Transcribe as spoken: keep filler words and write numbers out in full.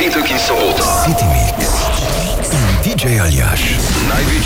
petek in sobota. City Mix in D J Aljaš. Največji